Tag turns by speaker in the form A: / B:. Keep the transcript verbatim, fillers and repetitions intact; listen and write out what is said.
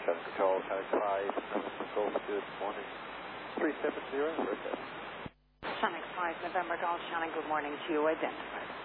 A: Shannon Control, Shannon five, November Golf, good morning. three seven zero, rotate.
B: Shannon five, November Golf, Shannon, good morning to you, identified.